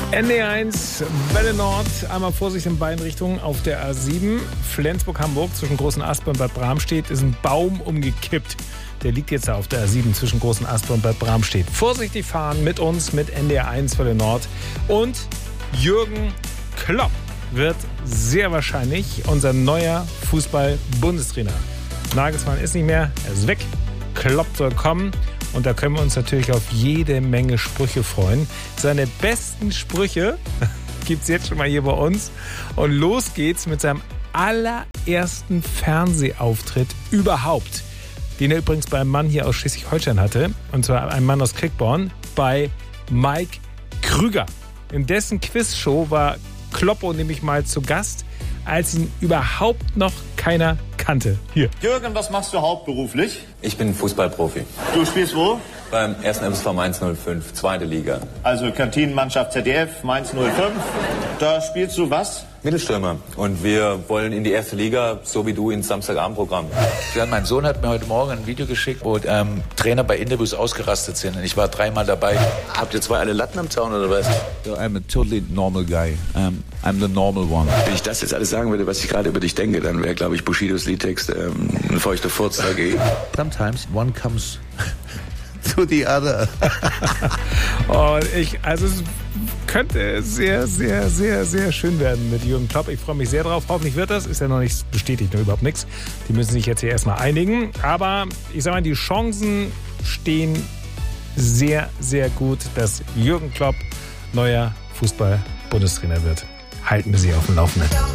NDR1, Welle Nord, einmal Vorsicht in beiden Richtungen auf der A7. Flensburg-Hamburg zwischen Großen Aspe und Bad Bramstedt ist ein Baum umgekippt. Der liegt jetzt da auf der A7 zwischen Großen Aspe und Bad Bramstedt. Vorsichtig fahren mit uns, mit NDR1, Welle Nord. Und Jürgen Klopp wird sehr wahrscheinlich unser neuer Fußball-Bundestrainer. Nagelsmann ist nicht mehr, er ist weg. Klopp soll kommen. Und da können wir uns natürlich auf jede Menge Sprüche freuen. Seine besten Sprüche gibt es jetzt schon mal hier bei uns. Und los geht's mit seinem allerersten Fernsehauftritt überhaupt. Den er übrigens bei einem Mann hier aus Schleswig-Holstein hatte. Und zwar ein Mann aus Quickborn bei Mike Krüger. In dessen Quizshow war Kloppo nämlich mal zu Gast, als ihn überhaupt noch keiner kannte. Hier. Jürgen, was machst du hauptberuflich? Ich bin Fußballprofi. Du spielst wo? Beim 1. FSV Mainz 05, zweite Liga. Also Kantinenmannschaft ZDF, Mainz 05. Da spielst du was? Mittelstürmer. Und wir wollen in die erste Liga, so wie du, ins Samstagabendprogramm. Ja, mein Sohn hat mir heute Morgen ein Video geschickt, wo Trainer bei Interviews ausgerastet sind. Und ich war 3-mal dabei. Habt ihr zwei alle Latten am Zaun oder was? I'm a totally normal guy. I'm the normal one. Wenn ich das jetzt alles sagen würde, was ich gerade über dich denke, dann wäre, glaube ich, Bushidos Liedtext ein feuchter Furz dagegen. Sometimes one comes to the other. Also es könnte sehr, sehr, sehr, sehr schön werden mit Jürgen Klopp. Ich freue mich sehr drauf. Hoffentlich wird das. Ist ja noch nicht bestätigt, nur überhaupt nichts. Die müssen sich jetzt hier erstmal einigen. Aber ich sage mal, die Chancen stehen sehr, sehr gut, dass Jürgen Klopp neuer Fußball-Bundestrainer wird. Halten wir Sie auf dem Laufenden.